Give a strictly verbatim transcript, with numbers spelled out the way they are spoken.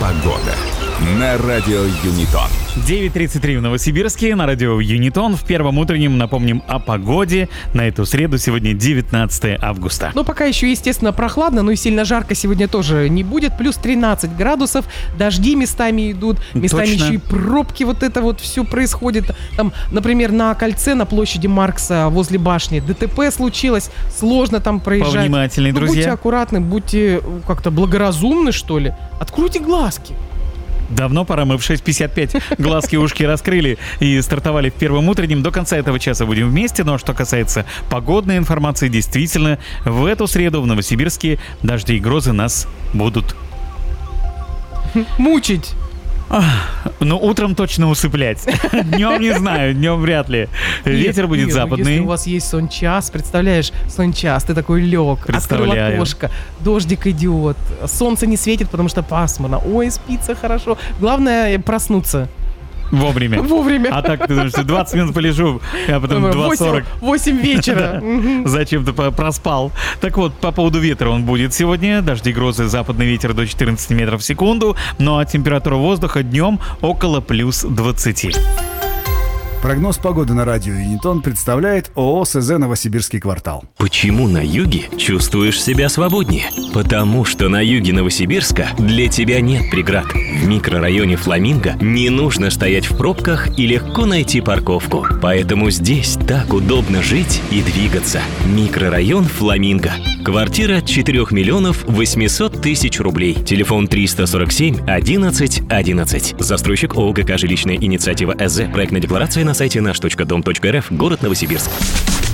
Погода на радио Юнитон. девять тридцать три в Новосибирске, на радио Юнитон. В первом утреннем напомним о погоде на эту среду, сегодня девятнадцатое августа. Ну, пока еще, естественно, прохладно, но и сильно жарко сегодня тоже не будет. Плюс тринадцать градусов, дожди местами идут, местами Точно. еще и пробки, вот это вот все происходит. Там, например, на кольце, на площади Маркса возле башни ДТП случилось, сложно там проезжать. Повнимательней, Ну, друзья. будьте аккуратны, будьте как-то благоразумны, что ли. Откройте глазки. Давно пора, мы в шесть пятьдесят пять глазки ушки раскрыли и стартовали в первом утреннем. До конца этого часа будем вместе. Но что касается погодной информации, действительно, в эту среду в Новосибирске дожди и грозы нас будут... Мучить. Ну, утром точно усыплять. Днем не знаю, днем вряд ли. Ветер Нет, будет нет, ну, западный. Если у вас есть сон-час, представляешь, сон-час, ты такой лег, открыл Представляю. окошко, дождик идет, солнце не светит, потому что пасмурно. Ой, спится хорошо. Главное проснуться Вовремя. вовремя. А так, ты думаешь, что двадцать минут полежу, а потом два сорок. восемь вечера. Мгм. Зачем-то по- проспал. Так вот, по поводу ветра он будет сегодня. Дожди, грозы, западный ветер до четырнадцати метров в секунду. Ну а температура воздуха днем около плюс двадцати. Прогноз погоды на радио Юнитон представляет ООО СЗ «Новосибирский квартал». Почему на юге чувствуешь себя свободнее? Потому что на юге Новосибирска для тебя нет преград. В микрорайоне Фламинго не нужно стоять в пробках и легко найти парковку. Поэтому здесь так удобно жить и двигаться. Микрорайон Фламинго. Квартира от четырёх миллионов восемьсот тысяч рублей. Телефон триста сорок семь одиннадцать одиннадцать. Застройщик ООО ГК «Жилищная инициатива СЗ». Проектная декларация на сайте наш точка дом точка рф. Город Новосибирск.